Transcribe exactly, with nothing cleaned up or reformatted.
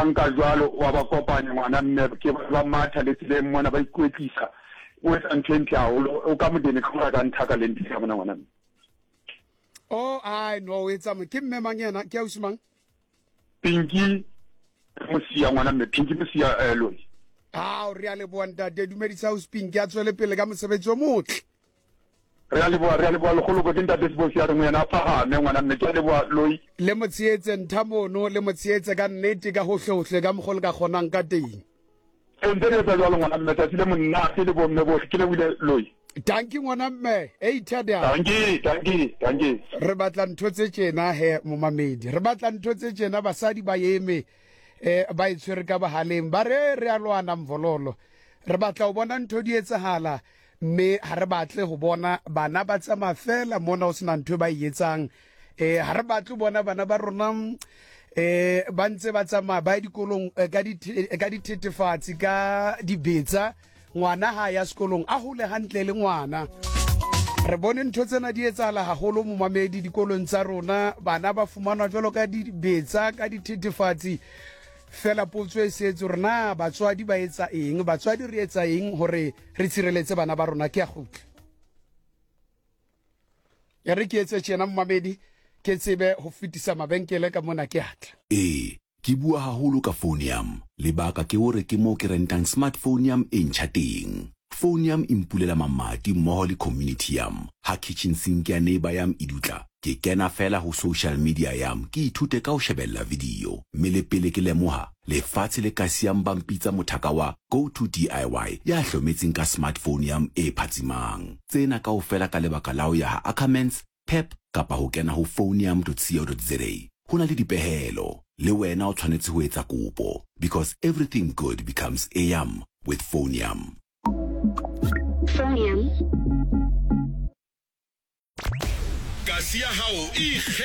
banka jwalo wa ba kopanya ngwana mme ke ba matha le tseleng mona ba ikwetlisa o etsa ntho e ntle haholo o ka modene ka mora ka nthaka le ntisa bona ngwana mme. Oh ai no etsa mo ke mme mang yena ke a usimang Pinki mosia ngwana mme Pinki mosia eh lo ah o re a le bonta de dumedisa o Pinki a tswele pele ka mosebetsi o motle re a le boa re a le boa le kholo go dinta desbo sia re ngwana fa me ngwana mme ke le boa loi le motsietse nthamono le motsietse ka nnete ka hohle hohle ka mogole ka kgonang ka teng e ndere tsa jalo ngwana mme tsa le monna se le bomme bo ke le wile loi. Danki ngwana mme e ithada danki danki danki re batla ntho tse tjena he momamedi re batla ntho tse tjena basadi ba yeme eh ba itshwere ka bahaleng ba re re a lwana mvololo re batla ho bona ntho di etsahala mme ha re batle ho bona bana ba tsama fela mona o sena ntho ba etsang eh ha re batle bona bana ba rona eh ba ntse ba tsama ba dikolong ka di ka dithethefatsi ka dibetsa ngwana ha ya sekolong a hole hantle le ngwana re bone ntho tsena di etsahala haholo mo mamedi dikolong tsa rona bana ba fumanwa jwalo ka dibetsa ka dithethefatsi fela potso e setse rena batswadi ba etsa eng batswadi re etsa eng hore re tshireletse bana ba rona ke a gutla ya re ke etse tjena mo mamedi ke tsebe ho fitisa mabenkele ka mona ke atla eh ke bua haholo ka Phonium lebaka ke hore ke mo ke rentang smartphone yam e ntjha teng Phonium impulela mamati mmoho le community yam ha kitchen sink ya neighbor yam idutla ke kena fela ho social media yam ke ithute ka ho shebella video mme le pele ke lemoha le fatshe le kasi yam bampitsa mothaka wa go to D I Y ya hlometseng ka smartphone yam e phatsimang tsena ka ho fela ka lebaka la ho ya ha Ackermans Pep kapa ho kena ho phonium dot co dot za hona le dipehelo le wena o tshwanetse ho etsa kopo because everything good becomes a yum with Phonium. Phonium. Kasi ya hao